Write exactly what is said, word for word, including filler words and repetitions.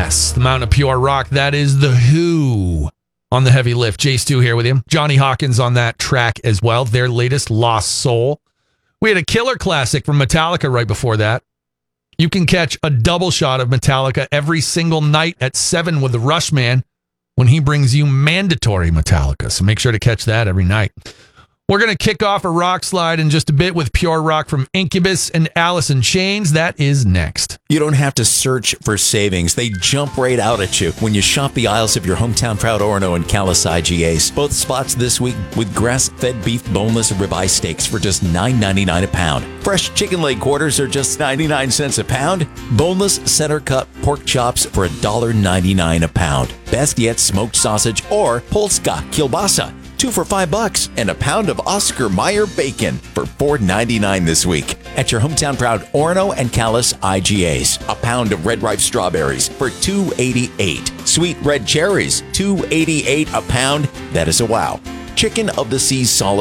Yes, the Mountain of Pure Rock. That is The Who on the heavy lift. Jay Stu here with you. Johnny Hawkins on that track as well. Their latest, Lost Soul. We had a killer classic from Metallica right before that. You can catch a double shot of Metallica every single night at seven with the Rushman when he brings you mandatory Metallica. So make sure to catch that every night. We're going to kick off a rock slide in just a bit with Pure Rock from Incubus and Alice in Chains. That is next. You don't have to search for savings. They jump right out at you when you shop the aisles of your hometown proud Orono and Callis I G As. Both spots this week with grass-fed beef boneless ribeye steaks for just nine ninety-nine a pound. Fresh chicken leg quarters are just ninety-nine cents a pound. Boneless center-cut pork chops for one ninety-nine a pound. Best yet smoked sausage or Polska kielbasa. Two for five bucks, and a pound of Oscar Mayer bacon for four ninety-nine this week at your hometown proud Orono and Callis I G As. A pound of red ripe strawberries for two eighty-eight. Sweet red cherries, two eighty-eight a pound. That is a wow. Chicken of the Seas solid.